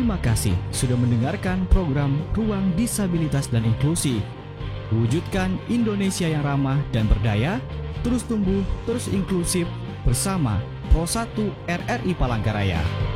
Terima kasih sudah mendengarkan program Ruang Disabilitas dan Inklusi. Wujudkan Indonesia yang ramah dan berdaya, terus tumbuh, terus inklusif bersama Pro 1 RRI Palangkaraya.